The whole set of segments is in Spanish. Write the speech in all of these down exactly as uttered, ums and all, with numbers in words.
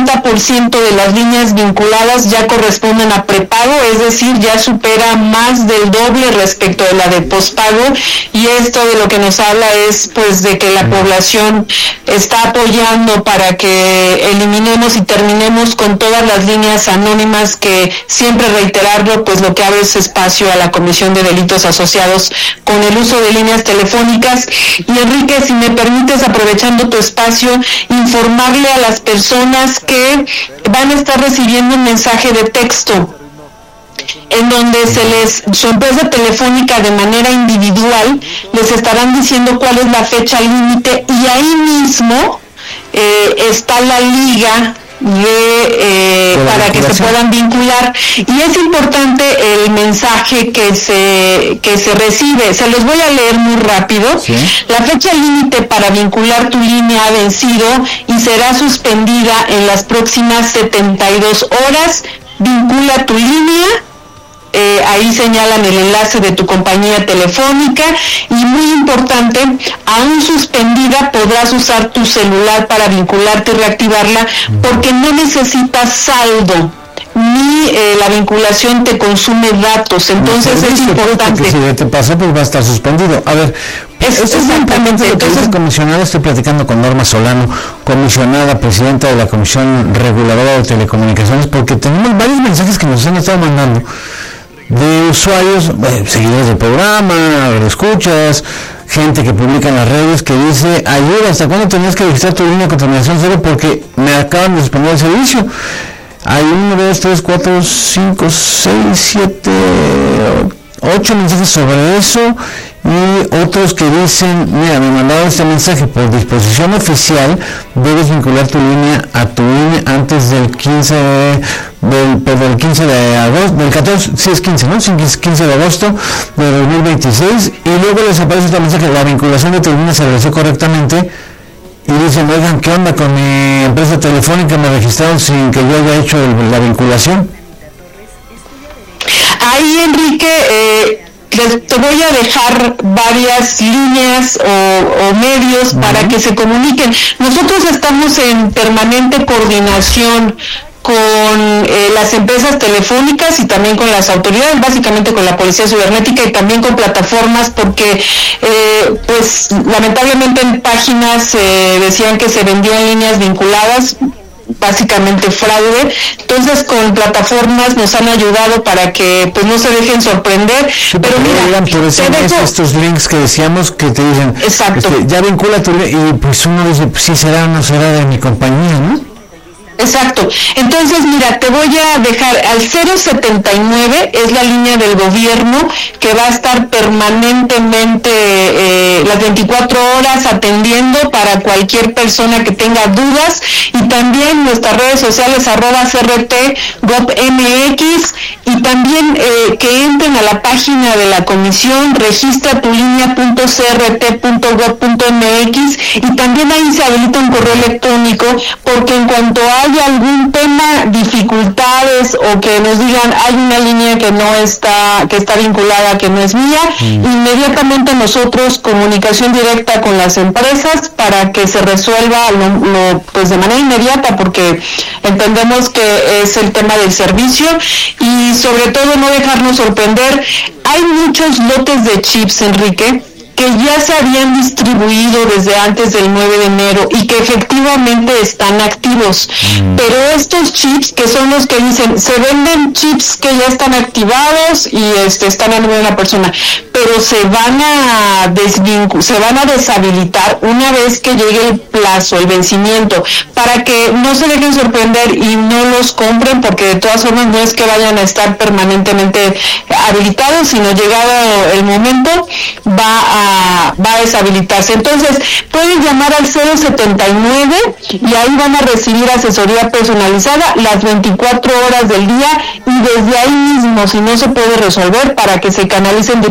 cincuenta por ciento de las líneas vinculadas ya corresponden a prepago, es decir, ya supera más del doble respecto de la de pospago, y esto de lo que nos habla es pues de que la población está apoyando para que eliminemos y terminemos con todas las líneas anónimas, que siempre reiterarlo, pues lo que abre es espacio a la comisión de delitos asociados con el uso de líneas telefónicas. Y Enrique, si me permites, aprovechando tu espacio, informarle a las personas que van a estar recibiendo un mensaje de texto en donde se les, su empresa telefónica de manera individual les estarán diciendo cuál es la fecha límite, y ahí mismo eh, está la liga de eh, para que se puedan vincular, y es importante el mensaje que se que se recibe. Se los voy a leer muy rápido. ¿Sí? La fecha límite para vincular tu línea ha vencido y será suspendida en las próximas setenta y dos horas. Vincula tu línea. Eh, ahí señalan el enlace de tu compañía telefónica, y muy importante, aún suspendida podrás usar tu celular para vincularte y reactivarla, porque no necesitas saldo, ni eh, la vinculación te consume datos, entonces no, es importante. Porque si te pasa, pues va a estar suspendido. A ver, es, esto es exactamente lo que dice el comisionado. Estoy platicando con Norma Solano, comisionada, presidenta de la Comisión Reguladora de Telecomunicaciones, porque tenemos varios mensajes que nos han estado mandando de usuarios, eh, seguidores del programa, escuchas, gente que publica en las redes que dice: ayuda, ¿hasta cuándo tenías que registrar tu línea con terminación cero? Porque me acaban de suspender el servicio. Hay uno, dos, tres, cuatro, cinco, seis, siete, ocho mensajes sobre eso, y otros que dicen: mira, me mandaron este mensaje, por disposición oficial debes vincular tu línea a tu línea antes del quince de, del, del quince de agosto, del catorce, sí es quince, ¿no? quince de agosto de dos mil veintiséis, y luego les aparece este mensaje: la vinculación de tu línea se realizó correctamente. Y dicen: oigan, ¿qué onda con mi empresa telefónica? Me registraron sin que yo haya hecho el, la vinculación. Ahí, Enrique, eh, les, te voy a dejar varias líneas o, o medios uh-huh. para que se comuniquen. Nosotros estamos en permanente coordinación con eh, las empresas telefónicas y también con las autoridades, básicamente con la Policía Cibernética, y también con plataformas, porque eh, pues lamentablemente en páginas eh, decían que se vendían líneas vinculadas, básicamente fraude. Entonces con plataformas nos han ayudado para que pues no se dejen sorprender. Sí, pero mira, por eso dejo... estos links que decíamos que te dicen: exacto, este, ya vincula tu, y pues uno dice: pues sí será o no será de mi compañía, ¿no? Exacto. Entonces, mira, te voy a dejar al cero setenta y nueve, es la línea del gobierno que va a estar permanentemente eh, las veinticuatro horas atendiendo para cualquier persona que tenga dudas, y también nuestras redes sociales arroba C R T Gov M X, y también eh, que entren a la página de la comisión, registra tu línea punto c r t punto gov punto m x, y también ahí se habilita un correo electrónico, porque en cuanto a hay algún tema, dificultades, o que nos digan hay una línea que no está, que está vinculada, que no es mía, mm. inmediatamente nosotros comunicación directa con las empresas para que se resuelva lo, lo, pues de manera inmediata, porque entendemos que es el tema del servicio, y sobre todo no dejarnos sorprender. Hay muchos lotes de chips, Enrique, que ya se habían distribuido desde antes del nueve de enero y que efectivamente están activos. Mm. Pero estos chips, que son los que dicen, se venden chips que ya están activados y este están en una persona, pero se van a desvincu- se van a deshabilitar una vez que llegue el plazo, el vencimiento, para que no se dejen sorprender y no los compren, porque de todas formas no es que vayan a estar permanentemente habilitados, sino llegado el momento va a va a deshabilitarse. Entonces pueden llamar al cero setenta y nueve y ahí van a recibir asesoría personalizada las veinticuatro horas del día, y desde ahí mismo, si no se puede resolver, para que se canalicen directamente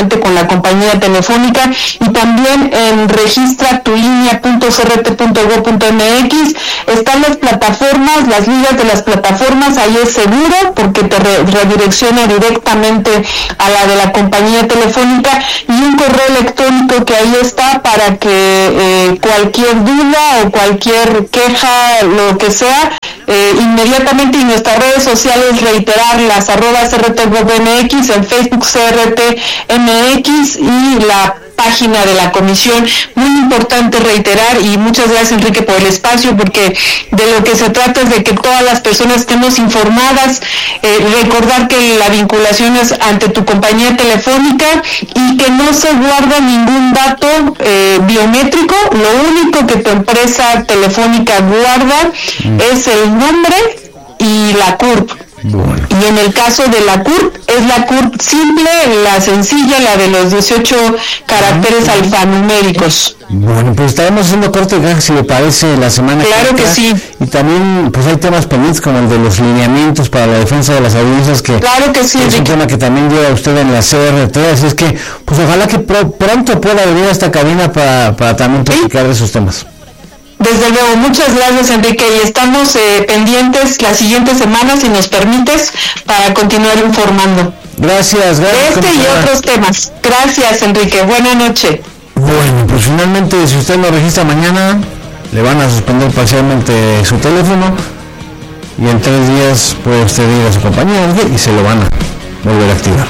directamente con la compañía telefónica, y también en registra tu línea punto c r t punto gob punto m x están las plataformas, las ligas de las plataformas. Ahí es seguro porque te re- redirecciona directamente a la de la compañía telefónica, y un correo electrónico que ahí está para que eh, cualquier duda o cualquier queja, lo que sea, eh, inmediatamente, y nuestras redes sociales, reiterarlas, arroba C R T Gob M X, en Facebook C R T M X y la página de la comisión. Muy importante reiterar, y muchas gracias, Enrique, por el espacio, porque de lo que se trata es de que todas las personas estemos informadas, eh, recordar que la vinculación es ante tu compañía telefónica y que no se guarda ningún dato eh, biométrico. Lo único que tu empresa telefónica guarda mm. es el nombre y la C U R P. Bueno. Y en el caso de la C U R P, es la C U R P simple, la sencilla, la de los dieciocho caracteres alfanuméricos. Bueno, pues estaremos haciendo corte de caja, si le parece, la semana que Claro que sí. Y también pues hay temas pendientes como el de los lineamientos para la defensa de las audiencias, que, claro que sí, que es un tema que también lleva usted en la C R T, así es que pues ojalá que pro, pronto pueda venir a esta cabina para, para también platicar ¿Sí? de esos temas. Desde luego, muchas gracias, Enrique, y estamos eh, pendientes las siguientes semanas, si nos permites, para continuar informando. Gracias, gracias. Este y otros temas. Gracias, Enrique. Buenas noches. Bueno, pues finalmente, si usted lo registra mañana, le van a suspender parcialmente su teléfono, y en tres días puede usted ir a su compañía y se lo van a volver a activar.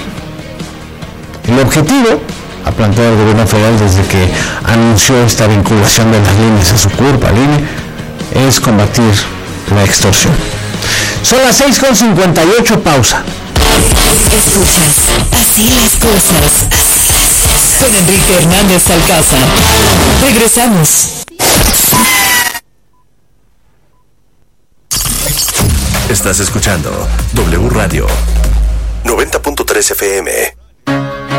El objetivo ha planteado el gobierno federal desde que anunció esta vinculación de las líneas a su C U R P, al I N E, es combatir la extorsión. Son las seis con cincuenta y ocho, pausa. Escuchas Así las Cosas con Enrique Hernández Alcázar. Regresamos. Estás escuchando W Radio noventa punto tres F M.